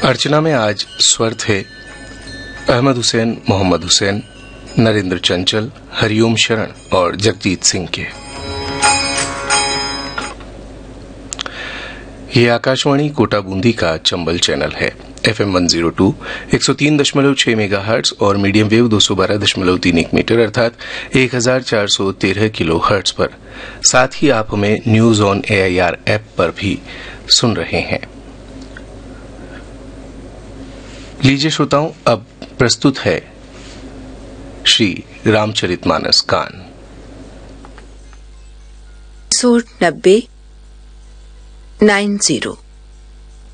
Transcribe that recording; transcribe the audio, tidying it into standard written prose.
अर्चना में आज स्वर थे अहमद हुसैन, मोहम्मद हुसैन, नरेंद्र चंचल, हरिओम शरण और जगजीत सिंह के। ये आकाशवाणी कोटा बूंदी का चंबल चैनल है। FM 102 103.6 मेगाहर्ट्ज और मीडियम वेव 212.31 मीटर अर्थात 1413 किलो हर्ट्ज पर। साथ ही आप हमें न्यूज ऑन AIR ऐप पर भी सुन रहे हैं। लीजिए श्रोताओं, अब प्रस्तुत है श्री रामचरितमानस गान। 90